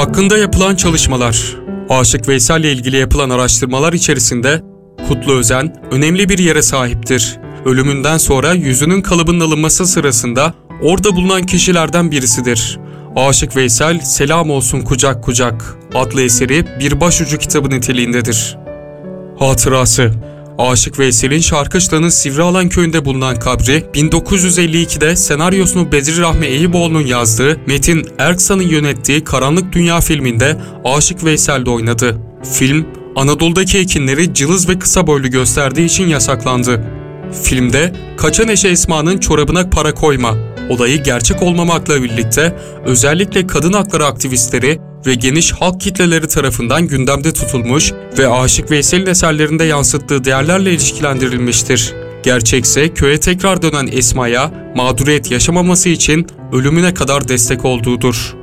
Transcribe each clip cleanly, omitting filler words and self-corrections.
Hakkında yapılan çalışmalar. Aşık Veysel ile ilgili yapılan araştırmalar içerisinde Kutlu Özen önemli bir yere sahiptir. Ölümünden sonra yüzünün kalıbının alınması sırasında orada bulunan kişilerden birisidir. Aşık Veysel, Selam Olsun Kucak Kucak adlı eseri bir başucu kitabı niteliğindedir. Hatırası. Aşık Veysel'in Şarkışla'nın Sivrialan köyünde bulunan kabri, 1952'de senaryosunu Bedri Rahmi Eyüboğlu'nun yazdığı, Metin Erksan'ın yönettiği Karanlık Dünya filminde Aşık Veysel'de oynadı. Film, Anadolu'daki ekinleri cılız ve kısa boylu gösterdiği için yasaklandı. Filmde, Kaçan Eşe Esma'nın çorabına para koyma olayı gerçek olmamakla birlikte özellikle kadın hakları aktivistleri ve geniş halk kitleleri tarafından gündemde tutulmuş ve Aşık Veysel'in eserlerinde yansıttığı değerlerle ilişkilendirilmiştir. Gerçekse köye tekrar dönen Esma'ya mağduriyet yaşamaması için ölümüne kadar destek olduğudur.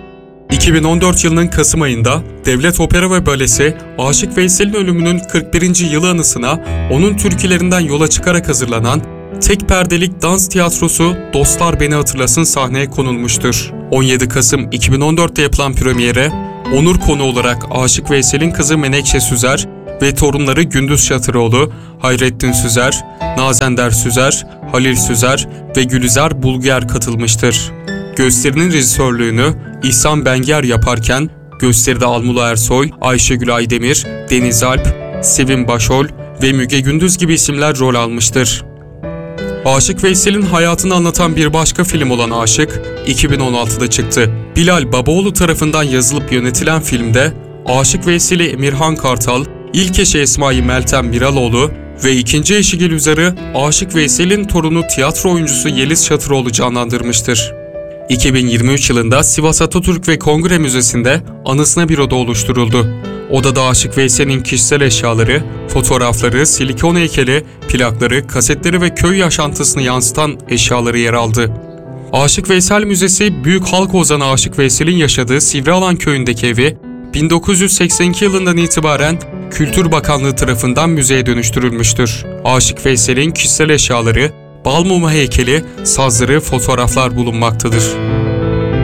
2014 yılının Kasım ayında Devlet Opera ve Balesi, Aşık Veysel'in ölümünün 41. yılı anısına onun türkülerinden yola çıkarak hazırlanan tek perdelik dans tiyatrosu Dostlar Beni Hatırlasın sahneye konulmuştur. 17 Kasım 2014'te yapılan premiere, onur konu olarak Aşık Veysel'in kızı Menekşe Süzer ve torunları Gündüz Şatıroğlu, Hayrettin Süzer, Nazender Süzer, Halil Süzer ve Gülizar Bulger katılmıştır. Gösterinin rejisörlüğünü İhsan Benger yaparken, gösteride Almula Ersoy, Ayşegül Aydemir, Deniz Alp, Sevim Başol ve Müge Gündüz gibi isimler rol almıştır. Aşık Veysel'in hayatını anlatan bir başka film olan Aşık, 2016'da çıktı. Bilal Babaoğlu tarafından yazılıp yönetilen filmde, Aşık Veysel'i Emirhan Kartal, ilk eşi Esma'yı Meltem Miraloğlu ve ikinci eşi Gülizar'ı Aşık Veysel'in torunu tiyatro oyuncusu Yeliz Şatıroğlu canlandırmıştır. 2023 yılında Sivas Atatürk ve Kongre Müzesi'nde anısına bir oda oluşturuldu. Odada Aşık Veysel'in kişisel eşyaları, fotoğrafları, silikon heykeli, plakları, kasetleri ve köy yaşantısını yansıtan eşyaları yer aldı. Aşık Veysel Müzesi, büyük halk ozanı Aşık Veysel'in yaşadığı Sivrialan köyündeki evi, 1982 yılından itibaren Kültür Bakanlığı tarafından müzeye dönüştürülmüştür. Aşık Veysel'in kişisel eşyaları, bal mumu heykeli, sazları, fotoğraflar bulunmaktadır.